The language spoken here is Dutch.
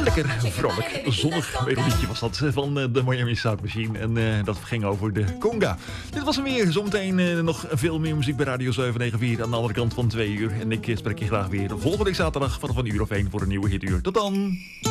Lekker vrolijk, zonnig melodietje was dat van de Miami Sound Machine. En dat ging over de conga. Dit was hem weer. Zometeen nog veel meer muziek bij Radio 794 aan de andere kant van 2 uur. En ik spreek je graag weer volgende week zaterdag vanaf 1 uur of 1 voor een nieuwe hituur. Tot dan!